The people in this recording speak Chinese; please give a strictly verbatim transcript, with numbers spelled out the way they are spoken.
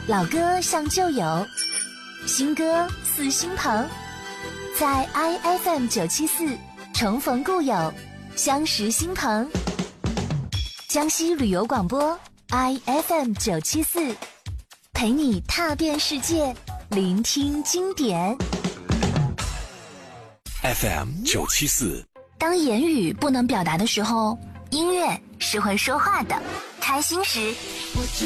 老歌像旧友，新歌似新朋，在 I F M 九七四重逢故友，相识新朋。江西旅游广播 I F M 九七四，陪你踏遍世界，聆听经典。 F M 九七四。 当言语不能表达的时候，音乐是会说话的。开心时，